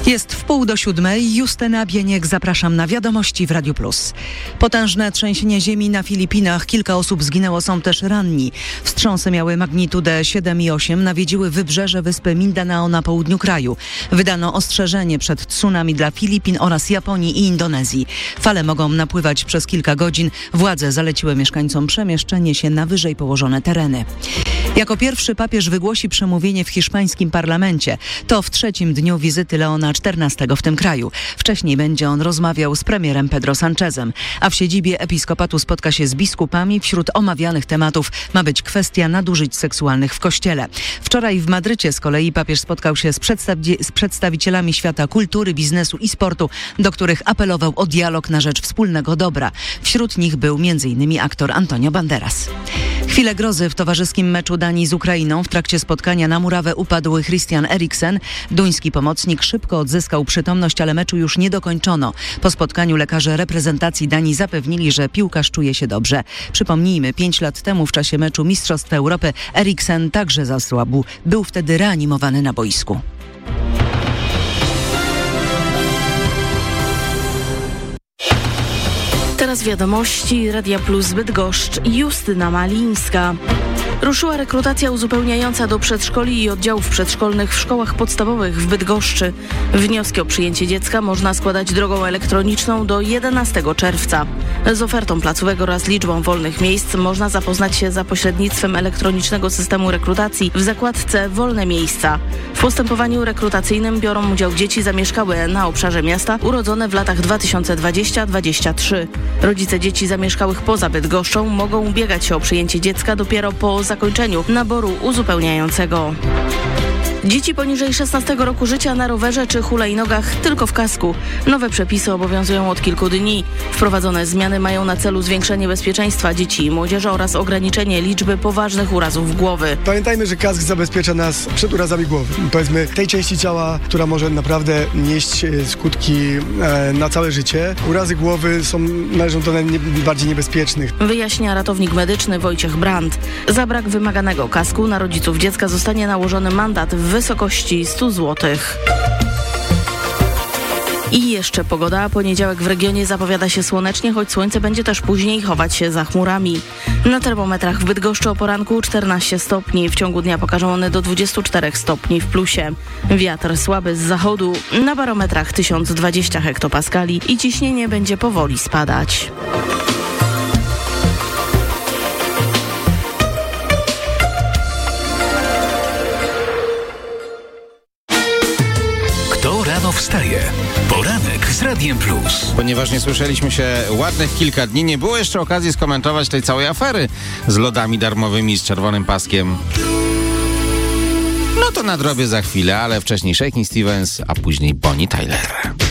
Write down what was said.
Jest 6:30. Justyna Bieniek, zapraszam na wiadomości w Radiu Plus. Potężne trzęsienie ziemi na Filipinach. Kilka osób zginęło, są też ranni. Wstrząsy miały magnitudę 7,8. Nawiedziły wybrzeże wyspy Mindanao na południu kraju. Wydano ostrzeżenie przed tsunami dla Filipin oraz Japonii i Indonezji. Fale mogą napływać przez kilka godzin. Władze zaleciły mieszkańcom przemieszczenie się na wyżej położone tereny. Jako pierwszy papież wygłosi przemówienie w hiszpańskim parlamencie. To w trzecim dniu wizyty Leona XIV w tym kraju. Wcześniej będzie on rozmawiał z premierem Pedro Sanchezem, a w siedzibie episkopatu spotka się z biskupami. Wśród omawianych tematów ma być kwestia nadużyć seksualnych w Kościele. Wczoraj w Madrycie z kolei papież spotkał się z przedstawicielami świata kultury, biznesu i sportu, do których apelował o dialog na rzecz wspólnego dobra. Wśród nich był m.in. aktor Antonio Banderas. Chwilę grozy w towarzyskim meczu Danii z Ukrainą. W trakcie spotkania na murawę upadł Christian Eriksen. Duński pomocnik szybko odzyskał przytomność, ale meczu już nie dokończono. Po spotkaniu lekarze reprezentacji Danii zapewnili, że piłkarz czuje się dobrze. Przypomnijmy, 5 lat temu w czasie meczu Mistrzostw Europy Eriksen także zasłabł. Był wtedy reanimowany na boisku. Teraz wiadomości Radia Plus Bydgoszcz. Justyna Malińska. Ruszyła rekrutacja uzupełniająca do przedszkoli i oddziałów przedszkolnych w szkołach podstawowych w Bydgoszczy. Wnioski o przyjęcie dziecka można składać drogą elektroniczną do 11 czerwca. Z ofertą placówek oraz liczbą wolnych miejsc można zapoznać się za pośrednictwem elektronicznego systemu rekrutacji w zakładce Wolne Miejsca. W postępowaniu rekrutacyjnym biorą udział dzieci zamieszkałe na obszarze miasta urodzone w latach 2020-2023. Rodzice dzieci zamieszkałych poza Bydgoszczą mogą ubiegać się o przyjęcie dziecka dopiero po zakończeniu naboru uzupełniającego. Dzieci poniżej 16 roku życia na rowerze czy hulajnogach tylko w kasku. Nowe przepisy obowiązują od kilku dni. Wprowadzone zmiany mają na celu zwiększenie bezpieczeństwa dzieci i młodzieży oraz ograniczenie liczby poważnych urazów głowy. Pamiętajmy, że kask zabezpiecza nas przed urazami głowy. Powiedzmy, tej części ciała, która może naprawdę nieść skutki na całe życie. Urazy głowy należą do najbardziej niebezpiecznych. Wyjaśnia ratownik medyczny Wojciech Brandt. Za brak wymaganego kasku na rodziców dziecka zostanie nałożony mandat w wysokości 100 zł. I jeszcze pogoda. Poniedziałek w regionie zapowiada się słonecznie, choć słońce będzie też później chować się za chmurami. Na termometrach w Bydgoszczy o poranku 14 stopni. W ciągu dnia pokażą one do 24 stopni w plusie. Wiatr słaby z zachodu. Na barometrach 1020 hektopaskali i ciśnienie będzie powoli spadać. Rano wstaje. Poranek z Radiem Plus. Ponieważ nie słyszeliśmy się ładnych kilka dni, nie było jeszcze okazji skomentować tej całej afery z lodami darmowymi z czerwonym paskiem. No to nadrobię za chwilę, ale wcześniej Shakin' Stevens, a później Bonnie Tyler.